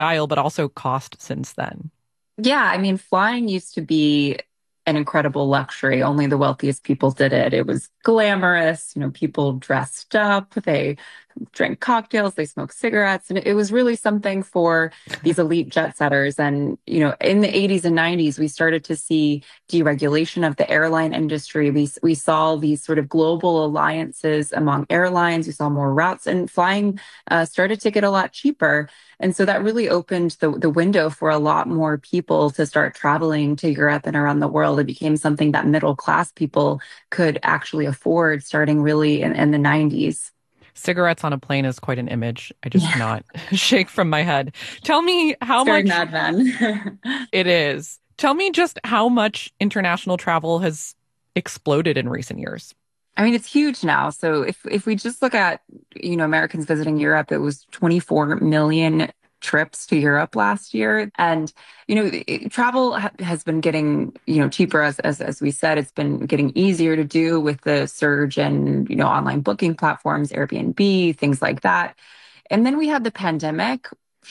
style, but also cost since then. Yeah, I mean, flying used to be an incredible luxury. Only the wealthiest people did it. It was glamorous. People dressed up. They drank cocktails, they smoked cigarettes, and it was really something for these elite jet setters. And, in the 80s and 90s, we started to see deregulation of the airline industry. We saw these sort of global alliances among airlines. We saw more routes, and flying started to get a lot cheaper. And so that really opened the window for a lot more people to start traveling to Europe and around the world. It became something that middle class people could actually afford starting really in the 90s. Cigarettes on a plane is quite an image. I just Yeah, cannot shake from my head. Tell me how it's very much Mad Men. it is. Tell me just how much international travel has exploded in recent years. I mean, it's huge now. So if we just look at, Americans visiting Europe, it was 24 million trips to Europe last year. And, travel has been getting, cheaper as we said, it's been getting easier to do with the surge in, online booking platforms, Airbnb, things like that. And then we had the pandemic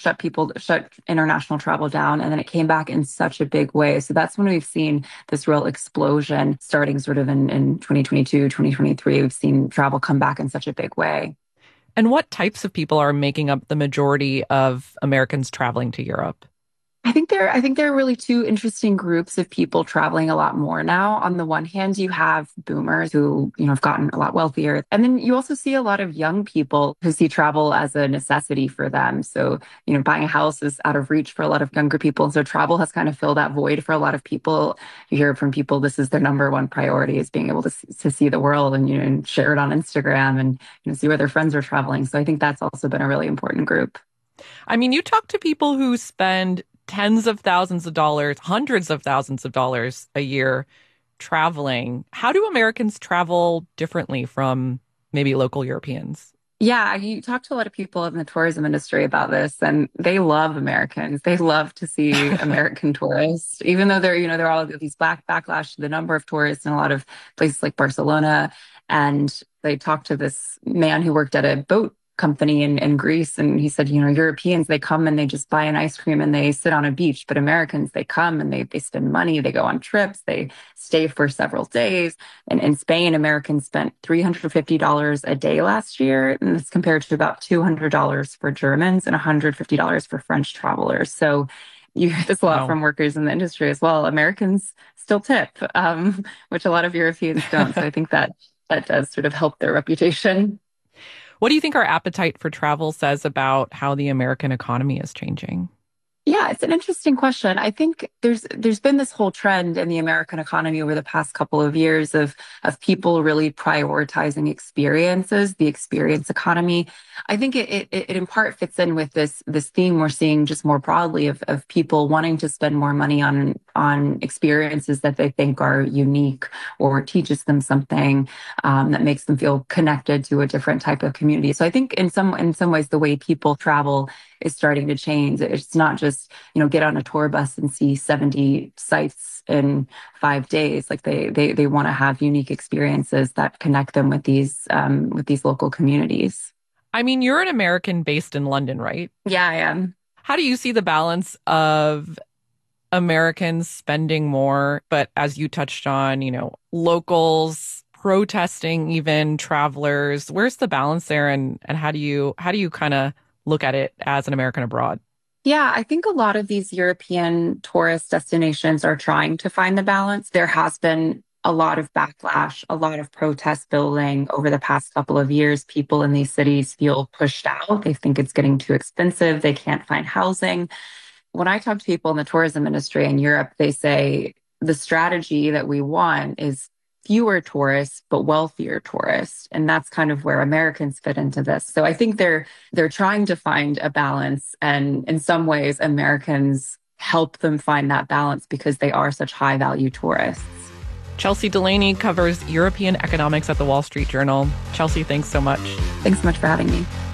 shut international travel down, and then it came back in such a big way. So that's when we've seen this real explosion starting sort of in 2022, 2023. We've seen travel come back in such a big way. And what types of people are making up the majority of Americans traveling to Europe? I think there are really two interesting groups of people traveling a lot more now. On the one hand, you have boomers who, have gotten a lot wealthier. And then you also see a lot of young people who see travel as a necessity for them. So, buying a house is out of reach for a lot of younger people. And so travel has kind of filled that void for a lot of people. You hear from people, this is their number one priority is being able to see the world and, and share it on Instagram and, see where their friends are traveling. So I think that's also been a really important group. I mean, you talk to people who spend tens of thousands of dollars, hundreds of thousands of dollars a year traveling. How do Americans travel differently from maybe local Europeans? Yeah, you talk to a lot of people in the tourism industry about this, and they love Americans. They love to see American tourists, even though there are all of these backlash to the number of tourists in a lot of places like Barcelona. And they talked to this man who worked at a boat company in Greece, and he said, Europeans, they come and they just buy an ice cream and they sit on a beach, but Americans, they come and they spend money, they go on trips, they stay for several days. And in Spain, Americans spent $350 a day last year, and this compared to about $200 for Germans and $150 for French travelers. So you hear this a lot Wow. from workers in the industry as well. Americans still tip, which a lot of Europeans don't. So I think that does sort of help their reputation. What do you think our appetite for travel says about how the American economy is changing? Yeah, it's an interesting question. I think there's been this whole trend in the American economy over the past couple of years of people really prioritizing experiences, the experience economy. I think it in part fits in with this theme we're seeing just more broadly of people wanting to spend more money on experiences that they think are unique or teaches them something that makes them feel connected to a different type of community. So I think in some ways the way people travel is starting to change. It's not just, get on a tour bus and see 70 sites in 5 days. Like they want to have unique experiences that connect them with these local communities. I mean, you're an American based in London, right? Yeah, I am. How do you see the balance of Americans spending more, but as you touched on, locals protesting, even travelers? Where's the balance there, and how do you kind of look at it as an American abroad? Yeah, I think a lot of these European tourist destinations are trying to find the balance. There has been a lot of backlash, a lot of protest building over the past couple of years. People in these cities feel pushed out. They think it's getting too expensive. They can't find housing. When I talk to people in the tourism industry in Europe, they say the strategy that we want is fewer tourists, but wealthier tourists. And that's kind of where Americans fit into this. So I think they're trying to find a balance. And in some ways, Americans help them find that balance because they are such high value tourists. Chelsea Delaney covers European economics at the Wall Street Journal. Chelsea, thanks so much. Thanks so much for having me.